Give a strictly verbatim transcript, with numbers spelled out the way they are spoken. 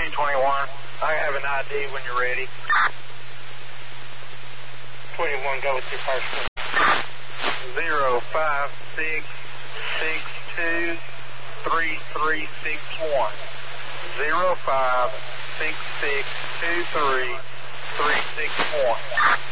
twenty twenty-one. I have an I D when you're ready. twenty-one, go with your first one. Zero five six six two three three six one. Zero five six six two three three six one.